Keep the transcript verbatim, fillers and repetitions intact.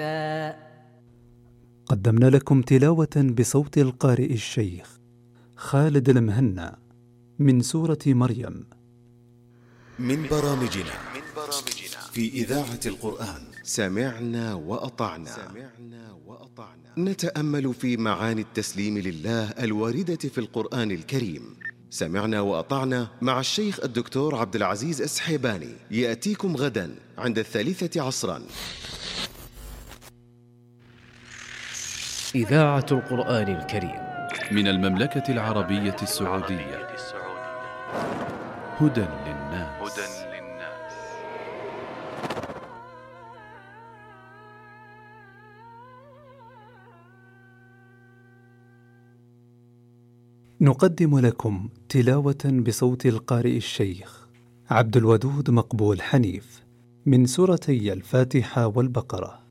قدمنا لكم تلاوة بصوت القارئ الشيخ خالد المهنا من سورة مريم من برامجنا في إذاعة القرآن. سمعنا وأطعنا. نتأمل في معاني التسليم لله الواردة في القرآن الكريم. سمعنا وأطعنا مع الشيخ الدكتور عبد العزيز السحيباني يأتيكم غدا عند الثالثة عصرا. إذاعة القرآن الكريم من المملكة العربية السعودية. هدى للناس. نقدم لكم تلاوة بصوت القارئ الشيخ عبد الودود مقبول حنيف من سورتي الفاتحة والبقرة.